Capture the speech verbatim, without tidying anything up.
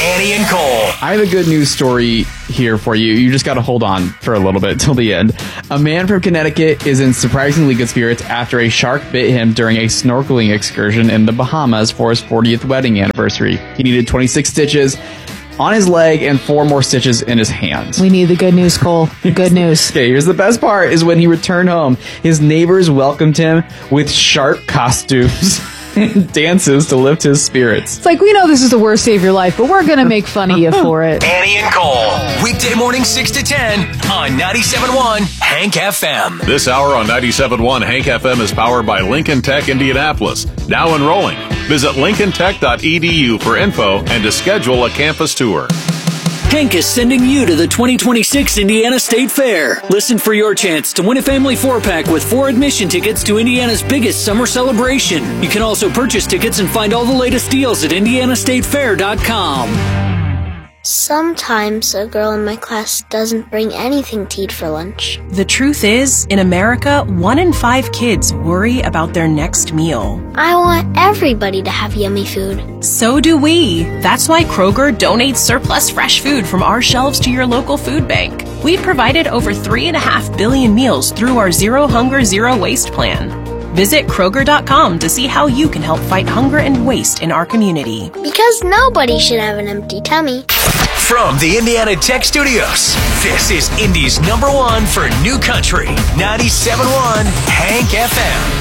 Annie and Cole. I have a good news story here for you. You just got to hold on for a little bit till the end. A man from Connecticut is in surprisingly good spirits after a shark bit him during a snorkeling excursion in the Bahamas for his fortieth wedding anniversary. He needed twenty-six stitches on his leg and four more stitches in his hands. We need the good news, Cole. Good news. Okay, here's the best part is when he returned home, his neighbors welcomed him with shark costumes and dances to lift his spirits. It's like, we know this is the worst day of your life, but we're going to make fun of you for it. Annie and Cole. Weekday morning six to ten on ninety-seven point one Hank F M. This hour on ninety-seven point one Hank F M is powered by Lincoln Tech Indianapolis. Now enrolling. Visit lincoln tech dot e d u for info and to schedule a campus tour. Hank is sending you to the twenty twenty-six Indiana State Fair. Listen for your chance to win a family four-pack with four admission tickets to Indiana's biggest summer celebration. You can also purchase tickets and find all the latest deals at indiana state fair dot com. Sometimes a girl in my class doesn't bring anything to eat for lunch. The truth is, in America, one in five kids worry about their next meal. I want everybody to have yummy food. So do we. That's why Kroger donates surplus fresh food from our shelves to your local food bank. We've provided over three and a half billion meals through our Zero Hunger, Zero Waste plan. Visit Kroger dot com to see how you can help fight hunger and waste in our community. Because nobody should have an empty tummy. From the Indiana Tech Studios, this is Indy's number one for New Country, ninety-seven point one Hank F M.